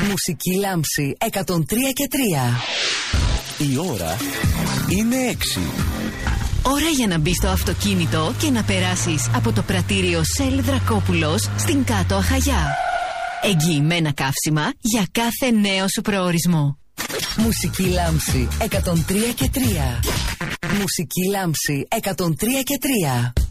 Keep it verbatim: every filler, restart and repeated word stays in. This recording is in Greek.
Μουσική λάμψη εκατόν τρία και τρία. Η ώρα είναι έξι. Ώρα για να μπεις στο αυτοκίνητο και να περάσεις από το πρατήριο Shell Δρακόπουλος στην Κάτω Αχαγιά. Εγγυημένα καύσιμα για κάθε νέο σου προορισμό. Μουσική λάμψη εκατόν τρία και τρία. Μουσική λάμψη εκατόν τρία και τρία.